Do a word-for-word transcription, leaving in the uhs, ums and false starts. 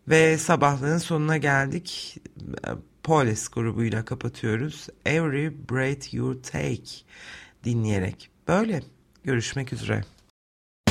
Ve sabahlığın sonuna geldik. Police grubuyla kapatıyoruz. Every Breath You Take dinleyerek. Böyle görüşmek üzere.